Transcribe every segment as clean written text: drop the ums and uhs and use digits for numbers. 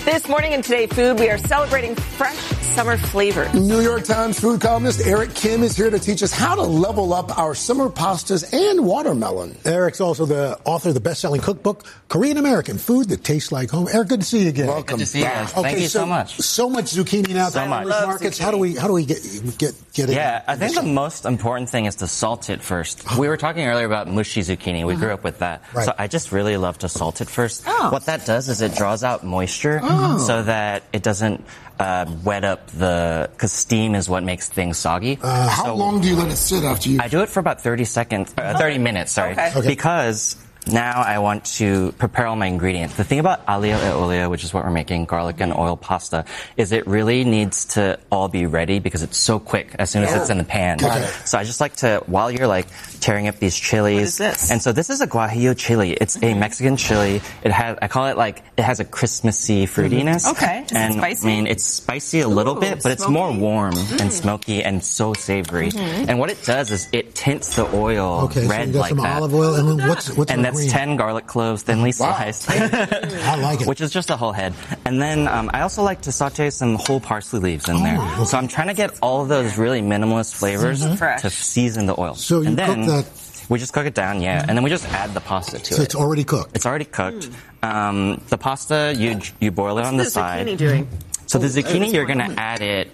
This morning in Today Food, we are celebrating fresh summer flavors. New York Times food columnist Eric Kim is here to teach us how to level up our summer pastas and watermelon. Eric's also the author of the best-selling cookbook, Korean American Food That Tastes Like Home. Eric, good to see you again. Welcome. Good to see you guys. Thank you so much. So much zucchini now at the farmers markets. How do we get it? Yeah, I think the most important thing is to salt it first. We were talking earlier about mushy zucchini. We grew up with that. Right. So I just really love to salt it first. What that does is it draws out moisture so that it doesn't wet up because steam is what makes things soggy. How long do you let it sit after you? I do it for about 30 minutes, sorry. Okay. Because now I want to prepare all my ingredients. The thing about aglio e olio, which is what we're making, garlic and oil pasta, is it really needs to all be ready because it's so quick as soon as it's in the pan. So I just like to, while you're like tearing up these chilies. What is this? And so this is a guajillo chili. It's a Mexican chili. It has a Christmassy fruitiness. Okay. Is it And spicy? I mean, it's spicy a little bit, but it's more warm and smoky and so savory. And what it does is it tints the oil Okay, red so you got like some that. olive oil, and what's And the that's green? 10 garlic cloves thinly sliced. I like it. Which is just a whole head. And then I also like to saute some whole parsley leaves in there. okay. So I'm trying to get all of those really minimalist flavors Fresh. to season the oil. So you and then cook that. we just cook it down, and then we just add the pasta to So it. it's already cooked. It's already cooked. The pasta, you boil it on the What's side. the zucchini doing? So the zucchini, you're going to add it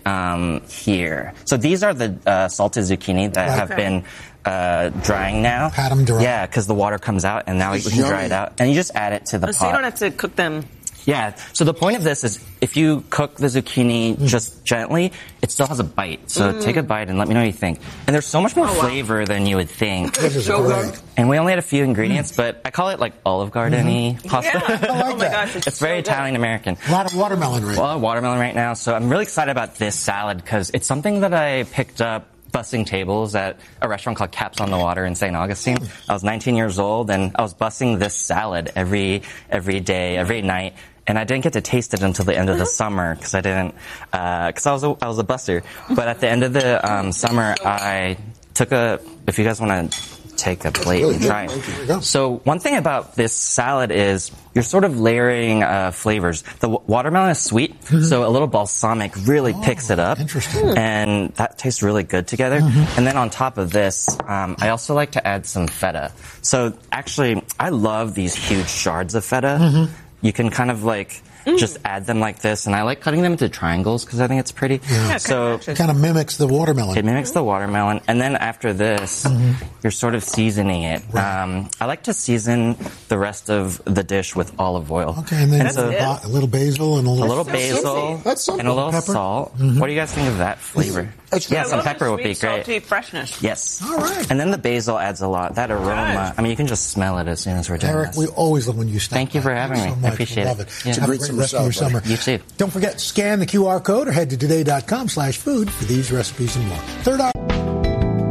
here. So these are the salted zucchini that have been drying now. Pat them dry. Yeah, because the water comes out, and now we can dry it out. And you just add it to the pot. So you don't have to cook them. Yeah. So the point of this is if you cook the zucchini just gently, it still has a bite. So take a bite and let me know what you think. And there's so much more flavor than you would think. This is great. And we only had a few ingredients, but I call it like Olive Garden-y pasta. Oh my gosh, It's very Italian-American. Italian-American. A lot of watermelon right A lot of watermelon right now. So I'm really excited about this salad because it's something that I picked up bussing tables at a restaurant called Caps on the Water in St. Augustine. I was 19 years old and I was bussing this salad every day, every night. And I didn't get to taste it until the end of the summer because I was a busser. But at the end of the summer, I took if you guys want to take a plate and try it. So one thing about this salad is you're sort of layering flavors. The watermelon is sweet, so a little balsamic really picks it up. Interesting. And that tastes really good together. And then on top of this, I also like to add some feta. So actually, I love these huge shards of feta. You can kind of just add them like this, and I like cutting them into triangles because I think it's pretty. Yeah, So It kind of mimics the watermelon. it mimics the watermelon, and then after this, you're sort of seasoning it. I like to season the rest of the dish with olive oil. Okay, and then That's it? a little basil and a A little little basil That's simple. and a little Pepper? salt. What do you guys think of that flavor? Yeah, some pepper would be Sweet, great. salty freshness. Yes. All right. And then the basil adds a lot. That aroma. I mean, you can just smell it as soon as we're done. Eric, this. we always love when you stop. Thank you by. for having Thanks me. so I much. appreciate We love it. it. Yeah. It's a great Summer rest of your salad, summer. You too. Don't forget, scan the QR code or head to today.com/food for these recipes and more. Third hour.